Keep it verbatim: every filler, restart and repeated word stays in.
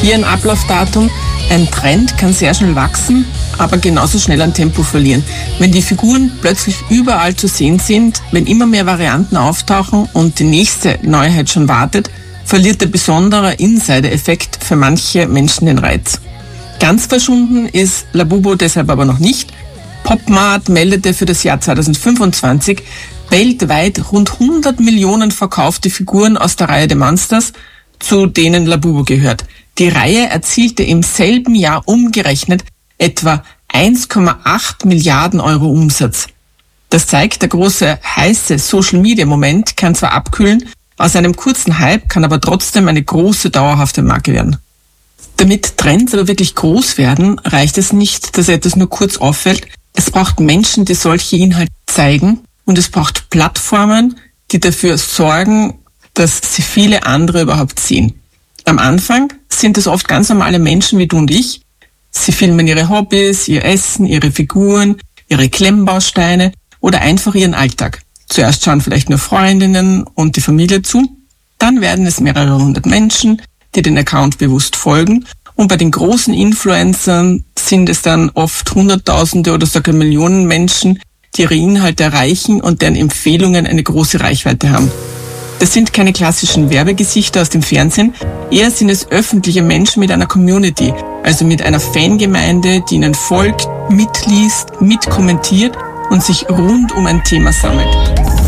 Wie ein Ablaufdatum. Ein Trend kann sehr schnell wachsen, aber genauso schnell an Tempo verlieren. Wenn die Figuren plötzlich überall zu sehen sind, wenn immer mehr Varianten auftauchen und die nächste Neuheit schon wartet, verliert der besondere Insider-Effekt für manche Menschen den Reiz. Ganz verschwunden ist Labubu deshalb aber noch nicht. PopMart meldete für das Jahr zweitausendfünfundzwanzig weltweit rund hundert Millionen verkaufte Figuren aus der Reihe der Monsters, zu denen Labubu gehört. Die Reihe erzielte im selben Jahr umgerechnet etwa eins Komma acht Milliarden Euro Umsatz. Das zeigt, der große, heiße Social-Media-Moment kann zwar abkühlen, aus einem kurzen Hype kann aber trotzdem eine große, dauerhafte Marke werden. Damit Trends aber wirklich groß werden, reicht es nicht, dass etwas nur kurz auffällt. Es braucht Menschen, die solche Inhalte zeigen, und es braucht Plattformen, die dafür sorgen, dass sie viele andere überhaupt sehen. Am Anfang sind es oft ganz normale Menschen wie du und ich. Sie filmen ihre Hobbys, ihr Essen, ihre Figuren, ihre Klemmbausteine oder einfach ihren Alltag. Zuerst schauen vielleicht nur Freundinnen und die Familie zu. Dann werden es mehrere hundert Menschen, die den Account bewusst folgen. Und bei den großen Influencern sind es dann oft Hunderttausende oder sogar Millionen Menschen, die ihre Inhalte erreichen und deren Empfehlungen eine große Reichweite haben. Das sind keine klassischen Werbegesichter aus dem Fernsehen, eher sind es öffentliche Menschen mit einer Community, also mit einer Fangemeinde, die ihnen folgt, mitliest, mitkommentiert und sich rund um ein Thema sammelt.